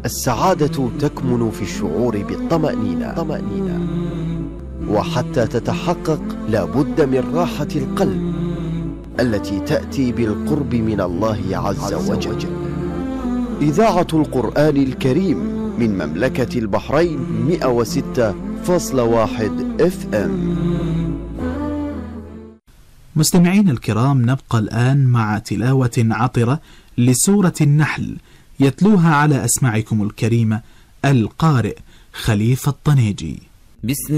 السعادة تكمن في الشعور بالطمأنينة، وحتى تتحقق لابد من راحة القلب التي تأتي بالقرب من الله عز وجل. إذاعة القرآن الكريم من مملكة البحرين 106.1 FM. مستمعين الكرام، نبقى الآن مع تلاوة عطرة لسورة النحل يتلوها على أسماعكم الكريمة القارئ خليفة الطنيجي. بسم